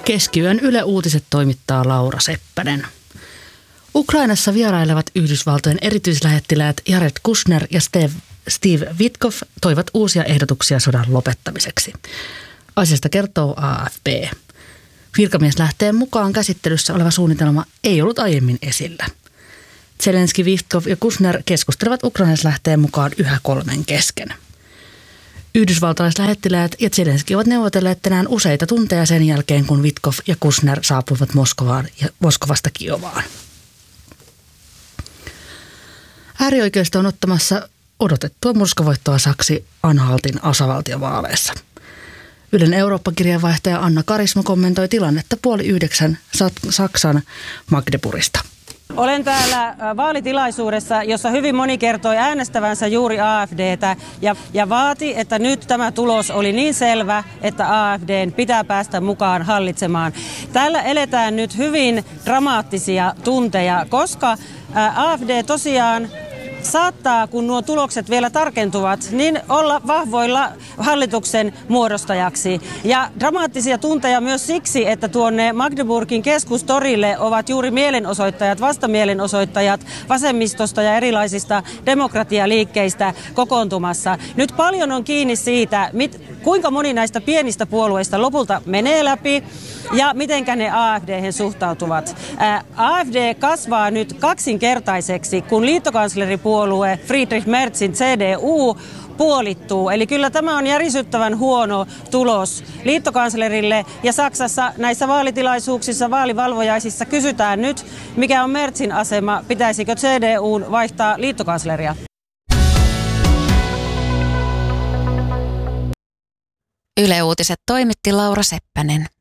Keskiyön Yle Uutiset toimittaa Laura Seppänen. Ukrainassa vierailevat Yhdysvaltojen erityislähettiläät Jared Kushner ja Steve Witkoff toivat uusia ehdotuksia sodan lopettamiseksi. Asiasta kertoo AFP. Virkamieslähteen mukaan käsittelyssä oleva suunnitelma ei ollut aiemmin esillä. Zelenski, Witkoff ja Kushner keskustelevat ukrainalaislähteen mukaan yhä kolmen kesken. Yhdysvaltalaislähettiläät ja Zelenski ovat neuvotelleet tänään useita tunteja sen jälkeen, kun Witkoff ja Kushner saapuivat Moskovaan ja Moskovasta Kiovaan. Äärioikeisto on ottamassa odotettua murskavoittoa Saksi-Anhaltin osavaltiovaaleissa. Ylen Eurooppa-kirjeenvaihtaja Anna Karismo kommentoi tilannetta 8:30 Saksan Magdeburgista. Olen täällä vaalitilaisuudessa, jossa hyvin moni kertoi äänestävänsä juuri AFDtä ja vaati, että nyt tämä tulos oli niin selvä, että AFDn pitää päästä mukaan hallitsemaan. Täällä eletään nyt hyvin dramaattisia tunteja, koska AFD tosiaan saattaa, kun nuo tulokset vielä tarkentuvat, niin olla vahvoilla hallituksen muodostajaksi. Ja dramaattisia tunteja myös siksi, että tuonne Magdeburgin keskustorille ovat juuri mielenosoittajat, vastamielenosoittajat vasemmistosta ja erilaisista demokratialiikkeistä kokoontumassa. Nyt paljon on kiinni siitä, kuinka moni näistä pienistä puolueista lopulta menee läpi ja mitenkä ne AFD:hen suhtautuvat. AFD kasvaa nyt kaksinkertaiseksi, kun liittokansleripuolue Friedrich Merzin CDU puolittuu. Eli kyllä tämä on järisyttävän huono tulos liittokanslerille. Ja Saksassa näissä vaalitilaisuuksissa, vaalivalvojaisissa kysytään nyt, mikä on Merzin asema, pitäisikö CDUn vaihtaa liittokansleria. Yle Uutiset toimitti Laura Seppänen.